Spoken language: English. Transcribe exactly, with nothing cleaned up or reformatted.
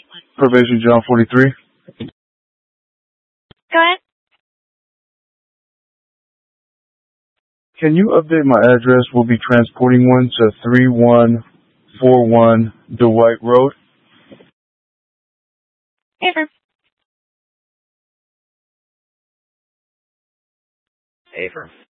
Probation John forty-three. Go ahead. Can you update my address? We'll be transporting one to three one four one Dwight Road. Affirm. Affirm.